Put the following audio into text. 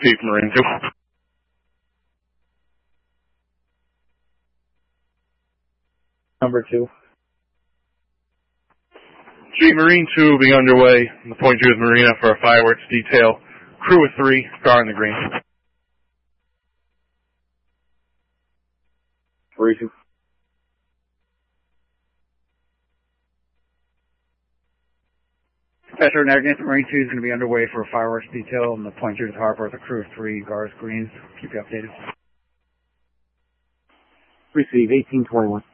Chief Marine 2. Number 2. Chief Marine 2 will be underway in the Point Jewett Marina for a fireworks detail. Crew of 3, star in the green. 3-2. Dispatcher, Narragansett Marine 2 is going to be underway for a fireworks detail in the Point Jewett Harbor with a crew of 3, Gars Greens. Keep you updated. Receive 1821.